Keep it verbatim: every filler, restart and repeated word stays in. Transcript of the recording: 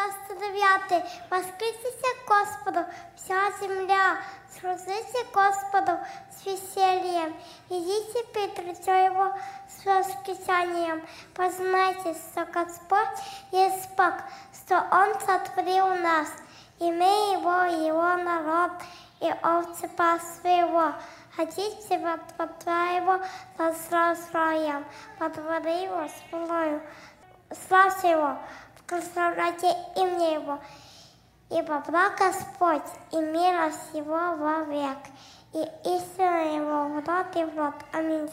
двадцать девятый. Воскресите Господу вся земля, служите Господу с весельем, идите перед лицо Его с восклицанием. Познайте, что Господь есть Бог, что Он сотворил нас, и мы Его, Его народ, и овцы паства Его. Хотите во дворца Его со славою, во дворе Его с хвалою. Славьте Его, прославляйте имя Его, ибо благ Господь, и милость Его вовек, и истина Его в род и в род. Аминь.